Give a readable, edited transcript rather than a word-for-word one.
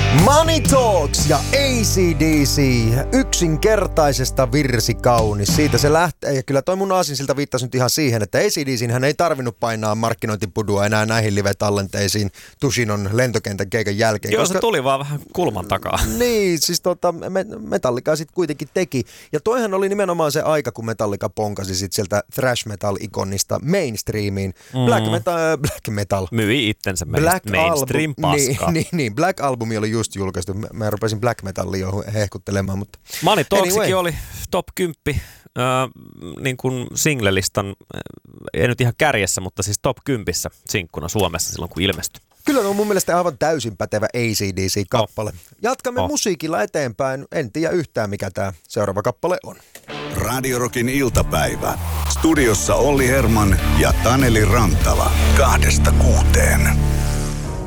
Money Talks ja AC/DC, yksinkertaisesta virsi kaunis. Siitä se lähtee, ja kyllä toi mun aasinsilta viittasi nyt ihan siihen, että AC/DC:n hän ei tarvinnut painaa markkinointipudua enää näihin live-tallenteisiin Tushinon lentokentän keikan jälkeen. Joo, se tuli vaan vähän kulman takaa. Niin, siis Metallica sitten kuitenkin teki. Ja toihan oli nimenomaan se aika, kun Metallica ponkasi sit sieltä thrash metal-ikonista mainstreamiin. Black metal. Myi itsensä mainstream paskaa. Niin, Black Albumi oli just julkaistu. Mä rupesin black metallia jo hehkuttelemaan, mutta Money Talksikin oli top 10 niin kuin singlelistan, ei nyt ihan kärjessä, mutta siis top 10 sinkkuna Suomessa silloin, kun ilmestyi. Kyllä on mun mielestä aivan täysin pätevä AC/DC-kappale. Jatkamme musiikilla eteenpäin. En tiedä yhtään, mikä tämä seuraava kappale on. Radio Rockin iltapäivä. Studiossa Olli Herman ja Taneli Rantala. 2-6.